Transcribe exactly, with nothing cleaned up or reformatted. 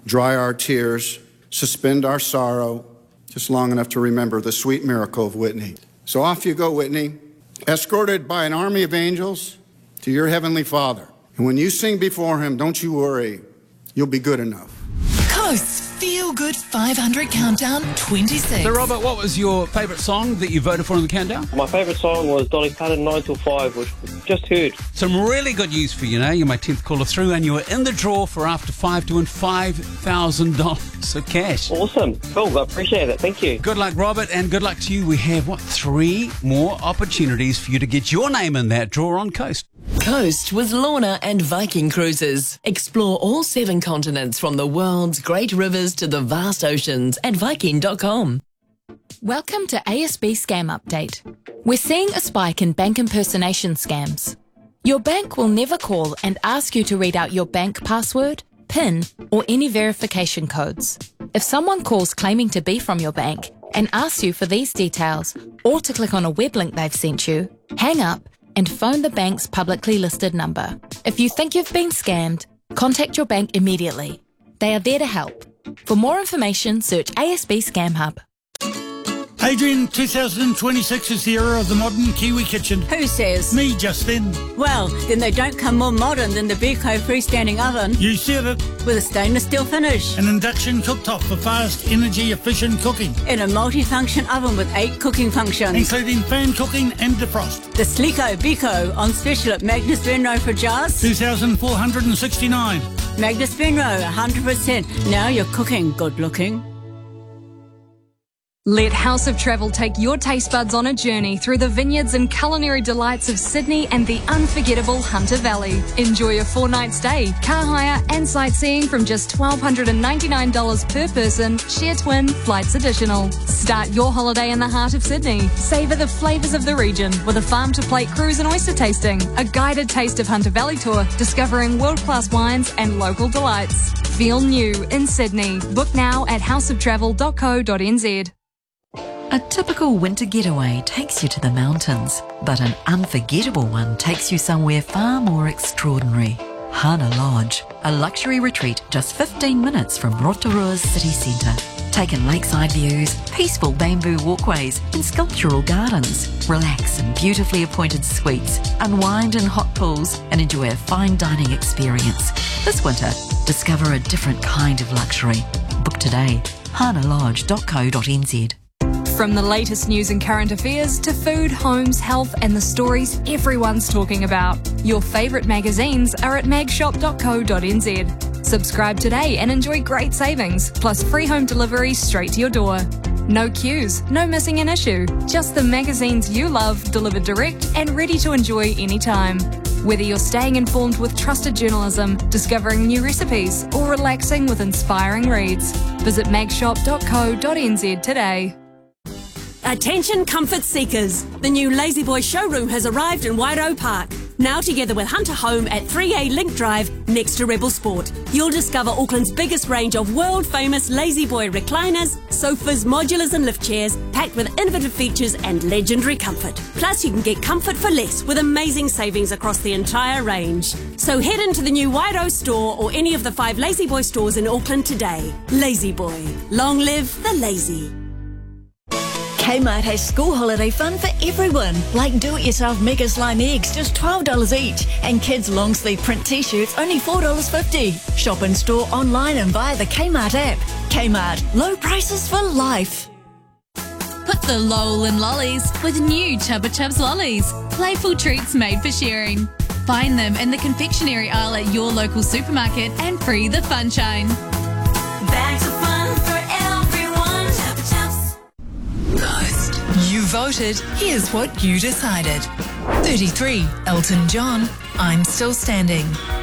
dry our tears, suspend our sorrow, just long enough to remember the sweet miracle of Whitney. So off you go, Whitney, escorted by an army of angels to your heavenly Father. And when you sing before him, don't you worry, you'll be good enough. Coast's Feel Good five hundred Countdown twenty-six. So, Robert, what was your favourite song that you voted for in the countdown? My favourite song was Dolly Parton, nine till five, which we just heard. Some really good news for you now. You're my tenth caller through, and you were in the draw for After Five to win five thousand dollars of cash. Awesome. Cool. I appreciate it. Thank you. Good luck, Robert, and good luck to you. We have, what, three more opportunities for you to get your name in that draw on Coast. Coast with Lorna and Viking Cruises. Explore all seven continents from the world's great rivers to the vast oceans at Viking dot com. Welcome to A S B Scam Update. We're seeing a spike in bank impersonation scams. Your bank will never call and ask you to read out your bank password, PIN, or any verification codes. If someone calls claiming to be from your bank and asks you for these details or to click on a web link they've sent you, hang up and phone the bank's publicly listed number. If you think you've been scammed, contact your bank immediately. They are there to help. For more information, search A S B Scam Hub. Adrian, two thousand twenty-six is the era of the modern Kiwi kitchen. Who says? Me, Justin. Well, then they don't come more modern than the Beko freestanding oven. You said it. With a stainless steel finish. An induction cooktop for fast, energy-efficient cooking. In a multi-function oven with eight cooking functions. Including fan cooking and defrost. The Sleeko Beko on special at Magnus Venro for jars. two thousand four hundred sixty-nine. Magnus Venro, one hundred percent. Now you're cooking good looking. Let House of Travel take your taste buds on a journey through the vineyards and culinary delights of Sydney and the unforgettable Hunter Valley. Enjoy a four-night stay, car hire and sightseeing from just one thousand two hundred ninety-nine dollars per person, share twin, flights additional. Start your holiday in the heart of Sydney. Savour the flavours of the region with a farm-to-plate cruise and oyster tasting, a guided taste of Hunter Valley tour, discovering world-class wines and local delights. Feel new in Sydney. Book now at house of travel dot co dot n z. A typical winter getaway takes you to the mountains, but an unforgettable one takes you somewhere far more extraordinary. Hana Lodge, a luxury retreat just fifteen minutes from Rotorua's city centre. Take in lakeside views, peaceful bamboo walkways and sculptural gardens. Relax in beautifully appointed suites, unwind in hot pools and enjoy a fine dining experience. This winter, discover a different kind of luxury. Book today, hana lodge dot co dot n z. From the latest news and current affairs to food, homes, health and the stories everyone's talking about. Your favourite magazines are at mag shop dot co dot n z. Subscribe today and enjoy great savings, plus free home delivery straight to your door. No queues, no missing an issue. Just the magazines you love delivered direct and ready to enjoy anytime. Whether you're staying informed with trusted journalism, discovering new recipes or relaxing with inspiring reads, visit mag shop dot co dot n z today. Attention comfort seekers! The new Lazy Boy showroom has arrived in Wairau Park. Now together with Hunter Home at three A Link Drive next to Rebel Sport. You'll discover Auckland's biggest range of world-famous Lazy Boy recliners, sofas, modulars and lift chairs, packed with innovative features and legendary comfort. Plus you can get comfort for less with amazing savings across the entire range. So head into the new Wairau store or any of the five Lazy Boy stores in Auckland today. Lazy Boy. Long live the lazy. Kmart has school holiday fun for everyone, like do-it-yourself Mega Slime eggs, just twelve dollars each, and kids' long-sleeve print t-shirts, only four dollars fifty. Shop in store, online and via the Kmart app. Kmart, low prices for life. Put the lol in lollies with new Chubba Chubs lollies. Playful treats made for sharing. Find them in the confectionery aisle at your local supermarket and free the funshine. Bags of fun for everyone. Chubba Chubs. Coast. You voted. Here's what you decided. thirty-three, Elton John, I'm Still Standing.